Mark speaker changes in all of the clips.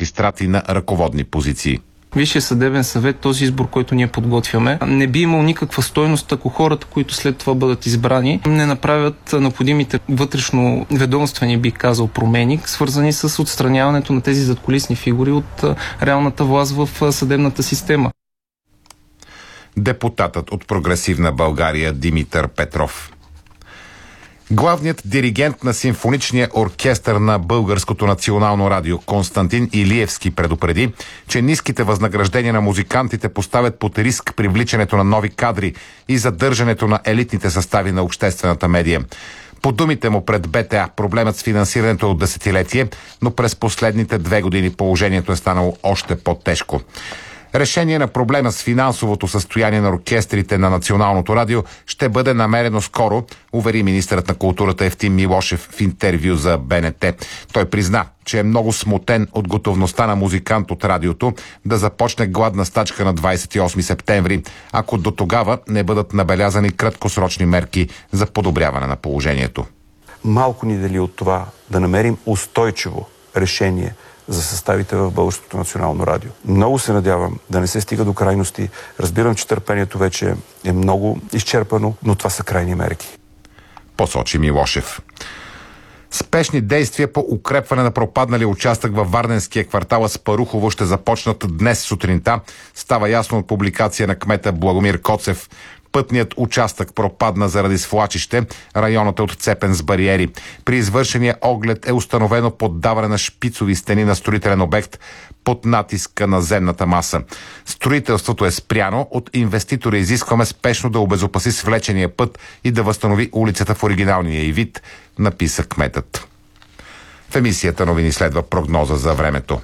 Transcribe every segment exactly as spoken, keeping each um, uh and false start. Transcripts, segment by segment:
Speaker 1: магистрати на ръководни позиции.
Speaker 2: Висшия съдебен съвет, този избор, който ние подготвяме, не би имал никаква стойност, ако хората, които след това бъдат избрани, не направят необходимите вътрешно ведомствени, би казал, промени, свързани с отстраняването на тези задкулисни фигури от реалната власт в съдебната система.
Speaker 1: Депутатът от Прогресивна България Димитър Петров. Главният диригент на симфоничния оркестър на Българското национално радио Константин Илиевски предупреди, че ниските възнаграждения на музикантите поставят под риск привличането на нови кадри и задържането на елитните състави на обществената медия. По думите му пред БТА, проблемът с финансирането е от десетилетие, но през последните две години положението е станало още по-тежко. Решение на проблема с финансовото състояние на оркестрите на Националното радио ще бъде намерено скоро, увери министърът на културата Евтим Милошев в интервю за БНТ. Той призна, че е много смутен от готовността на музикант от радиото да започне гладна стачка на двадесет и осми септември, ако до тогава не бъдат набелязани краткосрочни мерки за подобряване на положението.
Speaker 3: Малко ни дали от това да намерим устойчиво решение за съставите в Българското национално радио. Много се надявам да не се стига до крайности. Разбирам, че търпението вече е много изчерпано, но това са крайни мерки.
Speaker 1: Посочи Милошев. Спешни действия по укрепване на пропаднали участък във Варненския квартал Аспарухово ще започнат днес сутринта. Става ясно от публикация на кмета Благомир Коцев. Пътният участък пропадна заради свлачище, районът е отцепен с бариери. При извършения оглед е установено поддаване на шпицови стени на строителен обект под натиска на земната маса. Строителството е спряно, от инвеститора изискваме спешно да обезопаси свлечения път и да възстанови улицата в оригиналния й вид, написа кметът. В емисията новини следва прогноза за времето.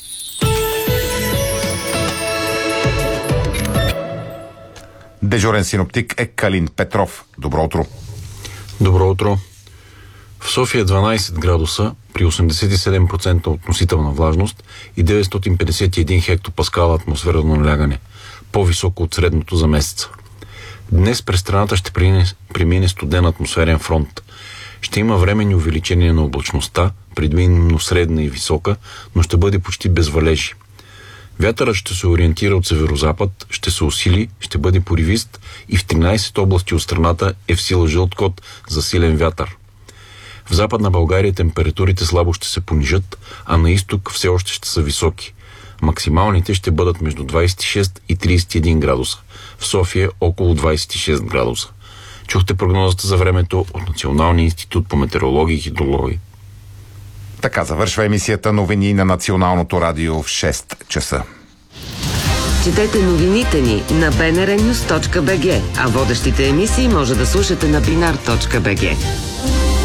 Speaker 1: Дежурен синоптик е Калин Петров. Добро утро.
Speaker 4: Добро утро. В София дванадесет градуса при осемдесет и седем процента относителна влажност и деветстотин петдесет и един хектопаскала атмосферно налягане, по-високо от средното за месеца. Днес през страната ще премине студен атмосферен фронт. Ще има временни увеличения на облачността, предимно средна и висока, но ще бъде почти без валежи. Вятърът ще се ориентира от северозапад, ще се усили, ще бъде поривист и в тринадесет области от страната е в сила жълт код за силен вятър. В Западна България температурите слабо ще се понижат, а на изток все още ще са високи. Максималните ще бъдат между двадесет и шест и тридесет и един градуса. В София около двадесет и шест градуса. Чухте прогнозата за времето от Националния институт по метеорология и хидрология.
Speaker 1: Така завършва емисията новини на Националното радио в шест часа.
Speaker 5: Четете новините ни на би ен ар нюз точка би джи, а водещите емисии може да слушате на бинар точка би джи.